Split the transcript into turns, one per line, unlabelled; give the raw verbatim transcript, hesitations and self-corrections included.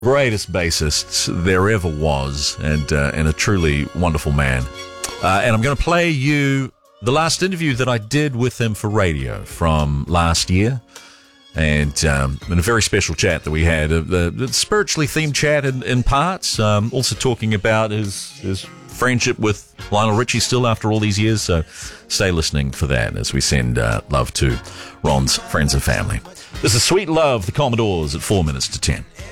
greatest bassists there ever was, and uh, and a truly wonderful man. Uh, and I'm going to play you the last interview that I did with him for radio from last year, and um, and a very special chat that we had, a, a spiritually themed chat in, in parts, um, also talking about his his friendship with Lionel Richie still after all these years. So stay listening for that as we send uh, love to Ron's friends and family. This is Sweet Love, the Commodores, at four minutes to ten.